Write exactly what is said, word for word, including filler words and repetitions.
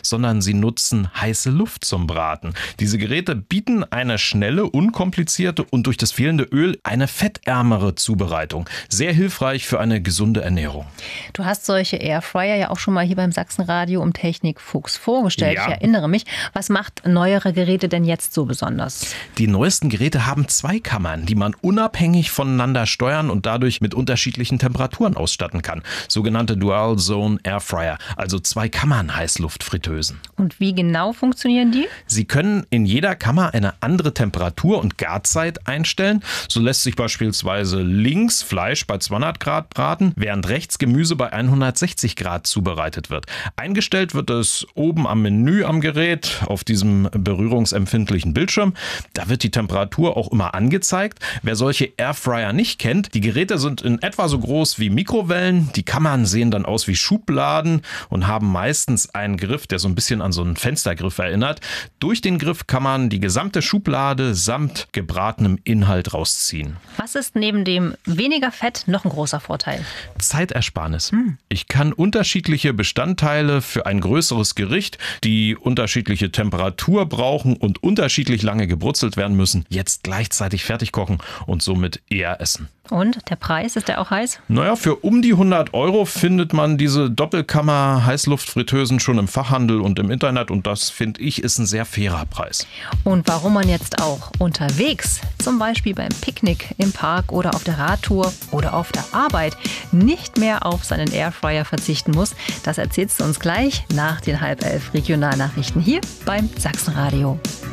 sondern sie nutzen heiße Luft zum Braten. Diese Geräte bieten eine schnelle, unkomplizierte und durch das fehlende Öl eine fettärmere Zubereitung. Sehr hilfreich für eine gesunde Ernährung. Du hast solche Airfryer ja auch schon mal hier beim Sachsenradio im Technikfuchs vorgestellt. Ja. Ich erinnere mich. Was macht neuere Geräte denn jetzt so besonders? Die neuesten Geräte haben zwei Kammern, die man unabhängig voneinander steuern und dadurch mit unterschiedlichen Temperaturen ausstatten kann. Sogenannte Dual Zone Airfryer, also zwei Kammern Heißluftfritteusen. Und wie genau funktionieren die? Sie können in jeder Kammer eine andere Temperatur und Garzeit einstellen. So lässt sich beispielsweise links Fleisch bei zweihundert Grad braten, während rechts Gemüse bei hundertsechzig Grad zubereitet wird. Eingestellt wird es oben am Menü am Gerät auf diesem berührungsempfindlichen Bildschirm. Da wird die Temperatur auch immer angezeigt. Wer solche Airfryer nicht kennt, die Geräte sind in etwa so groß wie Mikrowellen. Die Kammern sehen dann aus wie Schubladen und haben meistens einen Griff, der so ein bisschen an so einen Fenstergriff erinnert. Durch den Griff kann man die gesamte Schublade samt gebratenem Inhalt rausziehen. Was ist neben dem weniger Fett noch ein großer Vorteil? Zeitersparnis. Hm. Ich kann unterschiedliche Bestandteile für ein größeres Gericht, die unterschiedliche Temperatur brauchen und unterschiedlich lange gebrutzelt werden müssen, jetzt gleichzeitig fertig kochen und somit eher essen. Und der Preis, ist der auch heiß? Naja, für um die hundert Euro findet man diese Doppelkammer Heißluftfritteusen schon im Fachhandel und im Internet und das, finde ich, ist ein sehr fairer Preis. Und warum man jetzt auch unterwegs, zum Beispiel beim Picknick im Park oder auf der Radtour oder auf der Arbeit, nicht mehr auf seinen Airfryer verzichten muss, das erzählst du uns gleich nach den halb elf Regionalnachrichten hier beim Sachsenradio.